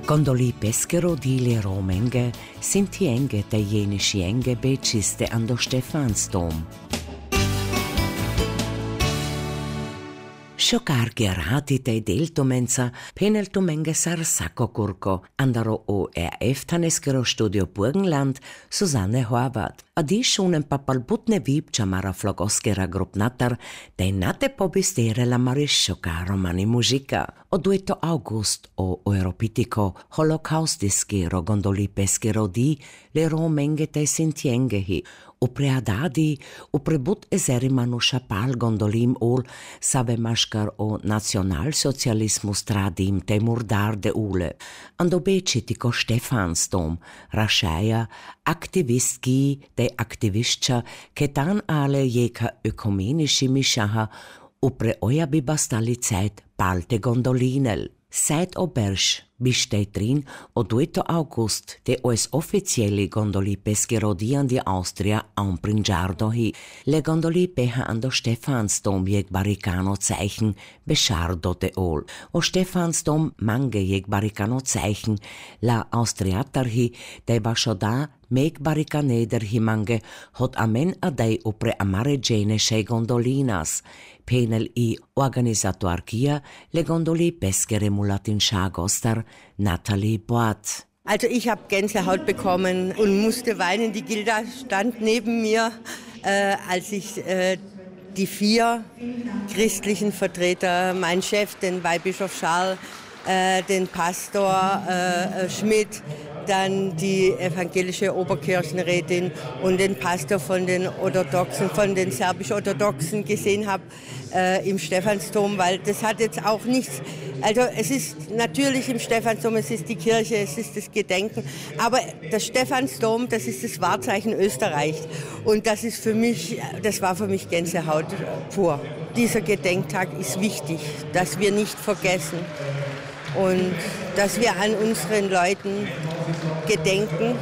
Gondoli Pescero di le Romenge sind die enge der jenische enge Beciste an der Stephansdom. Sciocar gerati dei deltomenza penel tomenge sar sacco curco andaro ORF taneskero Studio Burgenland Susanne Horvath. Adi schon ein papalbutne vipcia mara flogoskera grupnatar dei nate pobistere la mariscioca romani musica. O 2 august o europitico holocaustiskero gondoli pescero di le romenge dei sentiengehi. O preadadi, o prebut eserimanu chapal gondolim ol save maškar o nacionalsocialismus tradim te murdar de ule. Ando becitiko Stephansdom, rašaja aktivistki de aktivistča, ketan ale jeka ökumenische mischaha, o pre oja bi bastali Zeit palte gondolinel. Seit obersch besteht drin o 2 august de oes offizielli gondoli pescherodi an die Austria anpringiardo hi. Le gondoli peha an der Stephansdom jeg baricano Zeichen beschardo de ol. O Stephansdom mange jeg baricano Zeichen la Austriatar hi de bashoda meg baricaneder hi mange hot amen adei upre amare gene shei gondolinas. Penel I organizatoarkia le gondoli peschere mulatin Schagostar Nathalie Boat. Also ich habe Gänsehaut bekommen und musste weinen. Die Gilda stand neben mir, als ich die 4 christlichen Vertreter, mein Chef, den Weihbischof Scharl, den Pastor Schmidt, dann die evangelische Oberkirchenrätin und den Pastor von den Orthodoxen, von den serbisch-orthodoxen gesehen habe im Stephansdom, weil das hat jetzt auch nichts, also es ist natürlich im Stephansdom, es ist die Kirche, es ist das Gedenken, aber das Stephansdom, das ist das Wahrzeichen Österreichs und das ist für mich, das war für mich Gänsehaut pur. Dieser Gedenktag ist wichtig, dass wir nicht vergessen. Und dass wir an unseren Leuten gedenken,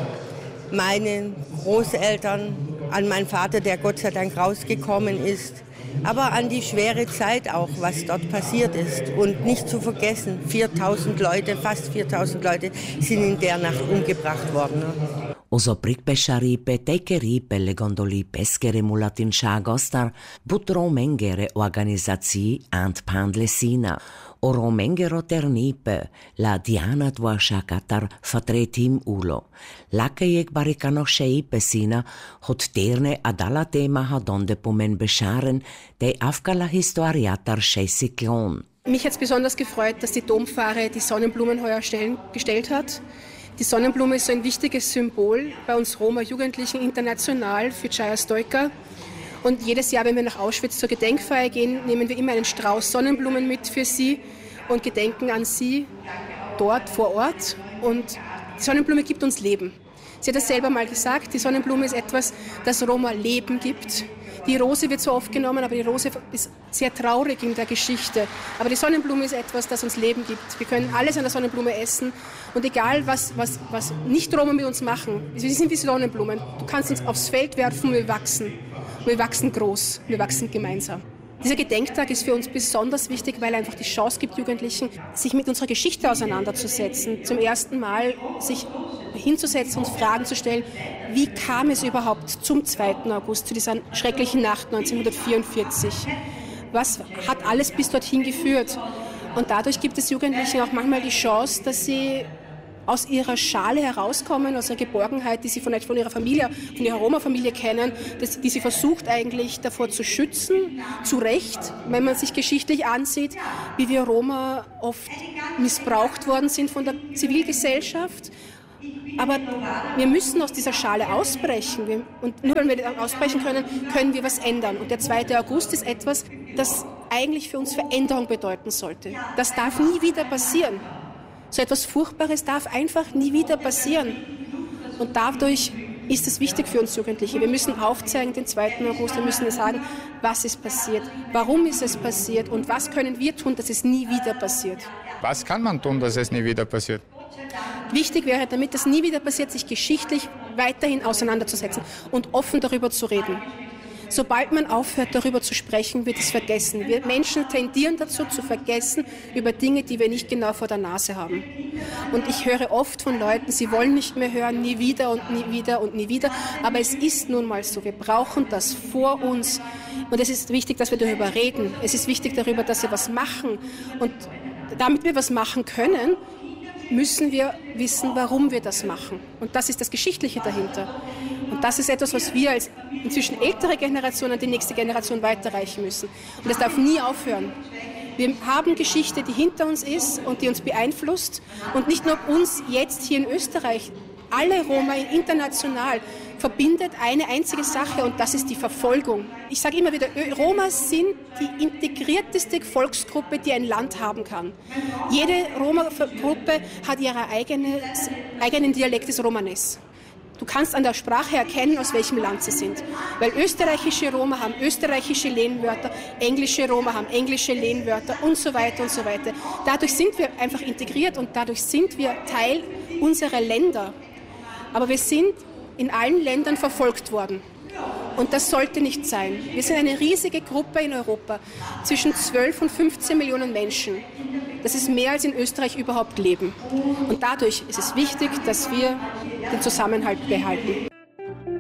meinen Großeltern, an meinen Vater, der Gott sei Dank rausgekommen ist, aber an die schwere Zeit auch, was dort passiert ist. Und nicht zu vergessen, 4.000 Leute, fast 4.000 Leute sind in der Nacht umgebracht worden. Oso prikpešaripe tekeripe le gondoli peschere mulatin Schagostar but romengere organizacii ant pandlesina. O romengero ternipe la Diana dua Shakatar fatretim ulo. Lake jek barikano sheipe sina hot terne adala tema hadonde pomen bescharen de afkala historiatar sheisikon. Mich hat es besonders gefreut, dass die Dompfarre die Sonnenblumen heuer gestellt hat. Die Sonnenblume ist so ein wichtiges Symbol bei uns Roma-Jugendlichen international für Chaya Stojka. Und jedes Jahr, wenn wir nach Auschwitz zur Gedenkfeier gehen, nehmen wir immer einen Strauß Sonnenblumen mit für sie und gedenken an sie dort vor Ort. Und die Sonnenblume gibt uns Leben. Sie hat das selber mal gesagt, die Sonnenblume ist etwas, das Roma Leben gibt. Die Rose wird so oft genommen, aber die Rose ist sehr traurig in der Geschichte. Aber die Sonnenblume ist etwas, das uns Leben gibt. Wir können alles an der Sonnenblume essen. Und egal, was Nicht-Roma mit uns machen, wir sind wie Sonnenblumen. Du kannst uns aufs Feld werfen und wir wachsen. Wir wachsen groß, wir wachsen gemeinsam. Dieser Gedenktag ist für uns besonders wichtig, weil er einfach die Chance gibt, Jugendlichen, sich mit unserer Geschichte auseinanderzusetzen. Zum ersten Mal sich hinzusetzen und Fragen zu stellen, wie kam es überhaupt zum 2. August, zu dieser schrecklichen Nacht 1944? Was hat alles bis dorthin geführt? Und dadurch gibt es Jugendlichen auch manchmal die Chance, dass sie aus ihrer Schale herauskommen, aus der Geborgenheit, die sie vielleicht von ihrer Familie, von ihrer Roma-Familie kennen, die sie versucht eigentlich davor zu schützen, zu Recht, wenn man sich geschichtlich ansieht, wie wir Roma oft missbraucht worden sind von der Zivilgesellschaft. Aber wir müssen aus dieser Schale ausbrechen. Und nur wenn wir ausbrechen können, können wir was ändern. Und der 2. August ist etwas, das eigentlich für uns Veränderung bedeuten sollte. Das darf nie wieder passieren. So etwas Furchtbares darf einfach nie wieder passieren. Und dadurch ist es wichtig für uns Jugendliche. Wir müssen aufzeigen, den 2. August, wir müssen sagen, was ist passiert, warum ist es passiert und was können wir tun, dass es nie wieder passiert. Was kann man tun, dass es nie wieder passiert? Wichtig wäre, damit es nie wieder passiert, sich geschichtlich weiterhin auseinanderzusetzen und offen darüber zu reden. Sobald man aufhört, darüber zu sprechen, wird es vergessen. Wir Menschen tendieren dazu, zu vergessen über Dinge, die wir nicht genau vor der Nase haben. Und ich höre oft von Leuten, sie wollen nicht mehr hören, nie wieder und nie wieder und nie wieder. Aber es ist nun mal so, wir brauchen das vor uns. Und es ist wichtig, dass wir darüber reden. Es ist wichtig darüber, dass wir was machen. Und damit wir was machen können, müssen wir wissen, warum wir das machen. Und das ist das Geschichtliche dahinter. Und das ist etwas, was wir als inzwischen ältere Generation an die nächste Generation weiterreichen müssen. Und das darf nie aufhören. Wir haben Geschichte, die hinter uns ist und die uns beeinflusst. Und nicht nur uns jetzt hier in Österreich, alle Roma international verbindet eine einzige Sache und das ist die Verfolgung. Ich sage immer wieder, Roma sind die integrierteste Volksgruppe, die ein Land haben kann. Jede Roma-Gruppe hat ihren eigenen Dialekt des Romanes. Du kannst an der Sprache erkennen, aus welchem Land sie sind. Weil österreichische Roma haben österreichische Lehnwörter, englische Roma haben englische Lehnwörter und so weiter und so weiter. Dadurch sind wir einfach integriert und dadurch sind wir Teil unserer Länder. Aber wir sind in allen Ländern verfolgt worden. Und das sollte nicht sein. Wir sind eine riesige Gruppe in Europa, zwischen 12 und 15 Millionen Menschen. Das ist mehr, als in Österreich überhaupt leben. Und dadurch ist es wichtig, dass wir den Zusammenhalt behalten.